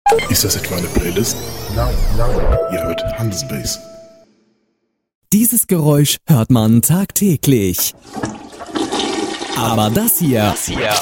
Ist das etwa eine Playlist? Nein. Ihr hört Handelsbase. Dieses Geräusch hört man tagtäglich. Aber das hier